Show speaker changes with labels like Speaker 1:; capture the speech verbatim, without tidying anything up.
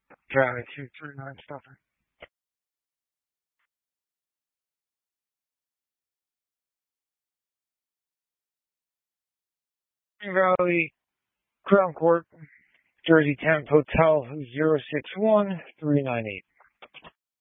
Speaker 1: County two three nine stuffing. Valley, Crown Court, Jersey Town Hotel zero six one three nine eight.